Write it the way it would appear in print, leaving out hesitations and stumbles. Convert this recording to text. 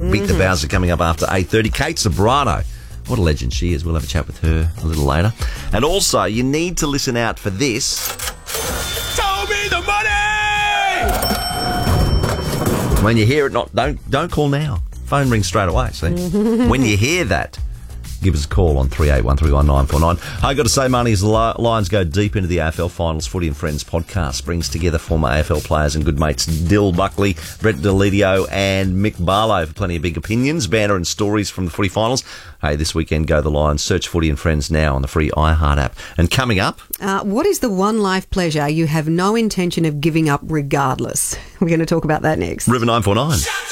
Beat the Bowser coming up after 8:30. Kate Sobrano. What a legend she is. We'll have a chat with her a little later. And also, you need to listen out for this. Show me the money! When you hear it, don't call now. Phone rings straight away. See? When you hear that, give us a call on 38131949. I got to say, Marnie, as the Lions go deep into the AFL Finals, Footy and Friends podcast brings together former AFL players and good mates Dill Buckley, Brett Delidio and Mick Barlow for plenty of big opinions, banter and stories from the Footy Finals. Hey, this weekend, go the Lions. Search Footy and Friends now on the free iHeart app. And coming up... what is the one life pleasure you have no intention of giving up regardless? We're going to talk about that next. River 949.